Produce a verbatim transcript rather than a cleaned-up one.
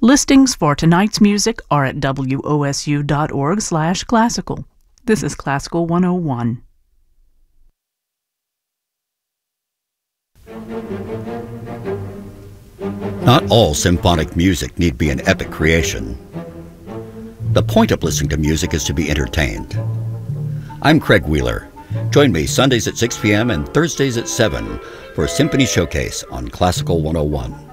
Listings for tonight's music are at W O S U dot org slash classical. This is Classical one oh one. Not all symphonic music need be an epic creation. The point of listening to music is to be entertained. I'm Craig Wheeler. Join me Sundays at six p m and Thursdays at seven for a Symphony Showcase on Classical one oh one.